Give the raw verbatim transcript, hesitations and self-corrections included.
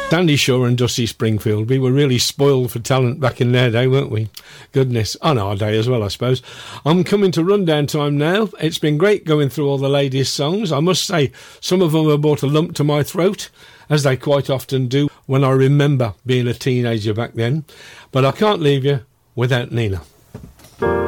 Dandy Shaw and Dusty Springfield. We were really spoiled for talent back in their day, weren't we? Goodness. On our day as well, I suppose. I'm coming to rundown time now. It's been great going through all the ladies' songs. I must say, some of them have brought a lump to my throat, as they quite often do when I remember being a teenager back then. But I can't leave you without Nina.